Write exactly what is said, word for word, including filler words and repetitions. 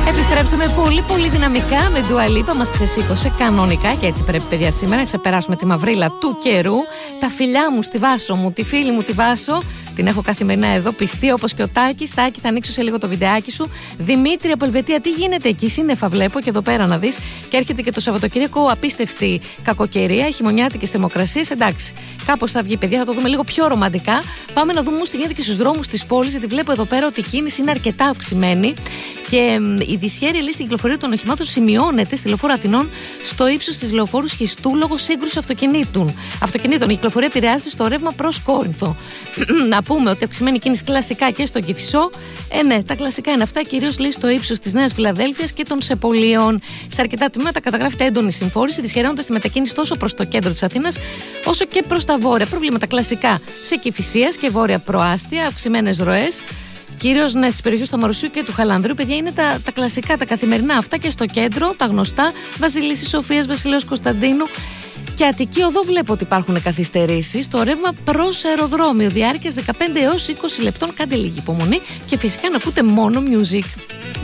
Επιστρέψαμε πολύ πολύ δυναμικά με Dua Lipa, μας ξεσήκωσε κανονικά και έτσι πρέπει παιδιά σήμερα να ξεπεράσουμε τη μαυρίλα του καιρού. Τα φιλιά μου στη Βάσο μου, τη φίλη μου τη Βάσο, την έχω καθημερινά εδώ, πιστή όπως και ο Τάκης. Τάκη, θα ανοίξω σε λίγο το βιντεάκι σου. Δημήτρη από Ελβετία, τι γίνεται εκεί, σύννεφα βλέπω και εδώ πέρα να δεις. Και έρχεται και το Σαββατοκύριακο, απίστευτη κακοκαιρία, χειμωνιάτικες θερμοκρασίες. Εντάξει, κάπως θα βγει παιδιά, θα το δούμε λίγο πιο ρομαντικά. Πάμε να δούμε όμως τι γίνεται και στους δρόμους της πόλης, γιατί βλέπω εδώ πέρα ότι η κίνηση είναι αρκετά αυξημένη. Και η δυσχέρεια λύση στην κυκλοφορία των οχημάτων σημειώνεται στη λεωφόρο Αθηνών στο ύψος της λεωφόρου Σχιστού λόγω σύγκρουσης αυτοκινήτων. αυτοκινήτων. Η κυκλοφορία επηρεάζεται στο ρεύμα προς Κόρινθο. Να πούμε ότι αυξημένη κίνηση κλασικά και στο Κηφισό. Ε, ναι, τα κλασικά είναι αυτά, κυρίως λύση στο ύψος της Νέας Φιλαδέλφειας και των Σεπολίων. Σε αρκετά τμήματα καταγράφεται έντονη συμφόρηση, δυσχεραίνοντας τη μετακίνηση τόσο προς το κέντρο της Αθήνας όσο και προς τα βόρεια. Προβλήματα κλασικά σε Κηφισίας και βόρεια προάστια, αυξημένες ροές. Κυρίως ναι, στις περιοχές του Αμαρουσίου και του Χαλανδρίου, παιδιά, είναι τα, τα κλασικά, τα καθημερινά αυτά και στο κέντρο, τα γνωστά, Βασιλίσσης Σοφίας, Βασιλέως Κωνσταντίνου και Αττική Οδό βλέπω ότι υπάρχουν καθυστερήσεις. Το ρεύμα προς αεροδρόμιο, διάρκειας δεκαπέντε έως είκοσι λεπτών, κάντε λίγη υπομονή και φυσικά να ακούτε μόνο music.